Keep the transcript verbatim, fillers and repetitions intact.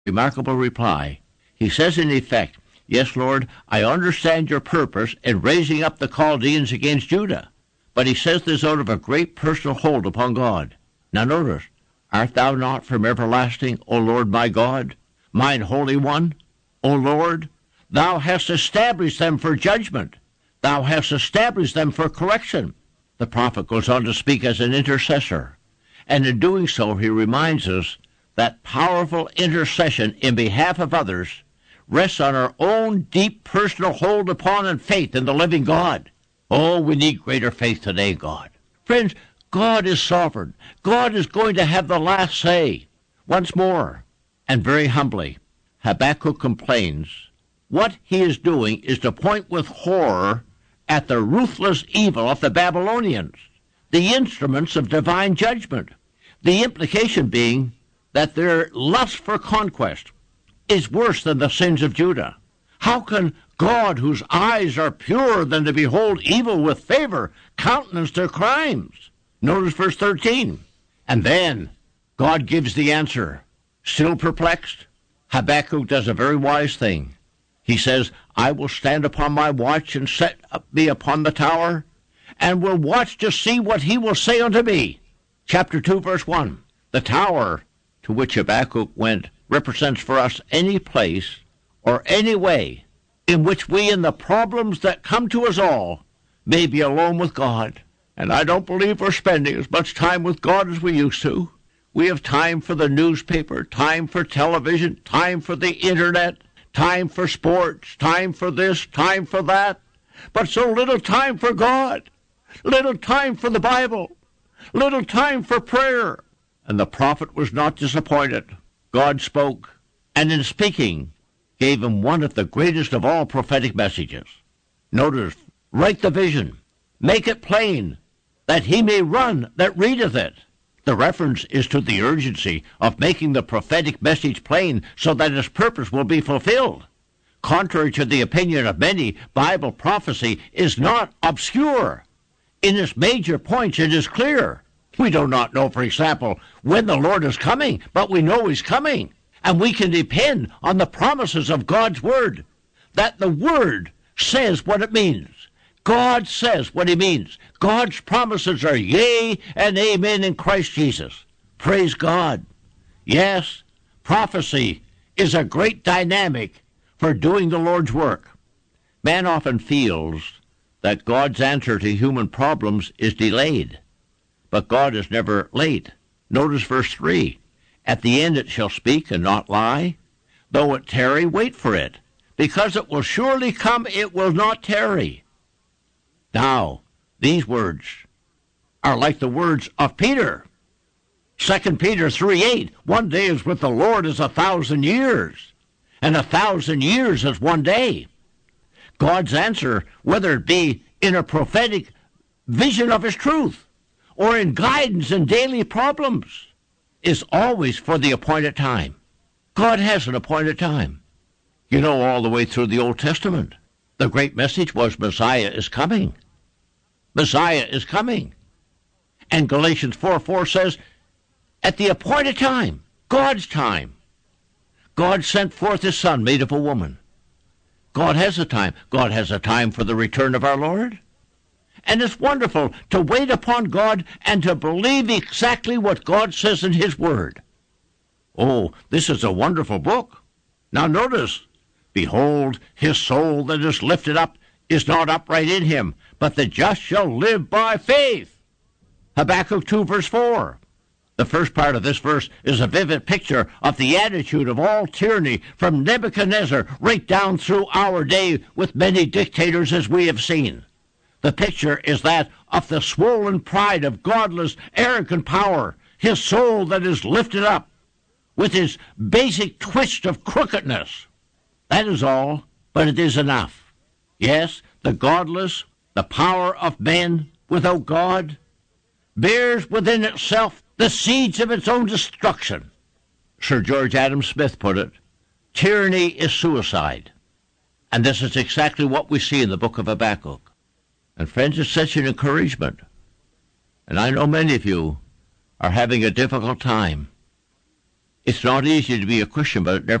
remarkable reply. He says in effect, yes, Lord, I understand your purpose in raising up the Chaldeans against Judah. But he says this out of a great personal hold upon God. Now notice, art thou not from everlasting, O Lord my God, mine Holy One? O Lord, thou hast established them for judgment. Thou hast established them for correction. The prophet goes on to speak as an intercessor. And in doing so, he reminds us that powerful intercession in behalf of others rests on our own deep personal hold upon and faith in the living God. Oh, we need greater faith today, God. Friends, God is sovereign. God is going to have the last say. Once more, and very humbly, Habakkuk complains. What he is doing is to point with horror at the ruthless evil of the Babylonians, the instruments of divine judgment. The implication being that their lust for conquest is worse than the sins of Judah. How can God, whose eyes are purer than to behold evil with favor, countenance their crimes? Notice verse thirteen. And then God gives the answer. Still perplexed, Habakkuk does a very wise thing. He says, I will stand upon my watch and set me upon the tower, and will watch to see what he will say unto me. Chapter two, verse one. The tower to which Habakkuk went represents for us any place or any way in which we, in the problems that come to us all, may be alone with God. And I don't believe we're spending as much time with God as we used to. We have time for the newspaper, time for television, time for the internet, time for sports, time for this, time for that, but so little time for God, little time for the Bible, little time for prayer. And the prophet was not disappointed. God spoke, and in speaking, gave him one of the greatest of all prophetic messages. Notice, write the vision, make it plain, that he may run that readeth it. The reference is to the urgency of making the prophetic message plain so that its purpose will be fulfilled. Contrary to the opinion of many, Bible prophecy is not obscure. In its major points, it is clear. We do not know, for example, when the Lord is coming, but we know he's coming. And we can depend on the promises of God's Word, that the Word says what it means. God says what he means. God's promises are yea and amen in Christ Jesus. Praise God. Yes, prophecy is a great dynamic for doing the Lord's work. Man often feels that God's answer to human problems is delayed, but God is never late. Notice verse three. At the end it shall speak and not lie. Though it tarry, wait for it, because it will surely come, it will not tarry. Now, these words are like the words of Peter. Second Peter three eight, one day is with the Lord as a thousand years, and a thousand years as one day. God's answer, whether it be in a prophetic vision of his truth or in guidance in daily problems, is always for the appointed time. God has an appointed time. You know, all the way through the Old Testament, the great message was Messiah is coming. Messiah is coming. And Galatians four four says, at the appointed time, God's time, God sent forth his Son made of a woman. God has a time. God has a time for the return of our Lord. And it's wonderful to wait upon God and to believe exactly what God says in his Word. Oh, this is a wonderful book. Now notice, behold, his soul that is lifted up is not upright in him, but the just shall live by faith. Habakkuk two, verse four. The first part of this verse is a vivid picture of the attitude of all tyranny from Nebuchadnezzar right down through our day with many dictators as we have seen. The picture is that of the swollen pride of godless, arrogant power, his soul that is lifted up with his basic twist of crookedness. That is all, but it is enough. Yes, the godless, the power of men without God, bears within itself the seeds of its own destruction. Sir George Adam Smith put it, tyranny is suicide. And this is exactly what we see in the book of Habakkuk. And friends, it's such an encouragement. And I know many of you are having a difficult time. It's not easy to be a Christian, but it never